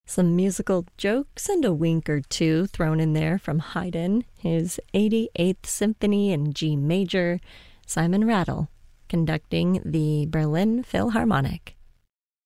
Some musical jokes and a wink or two thrown in there from Haydn, his 88th Symphony in G major, Simon Rattle conducting the Berlin Philharmonic.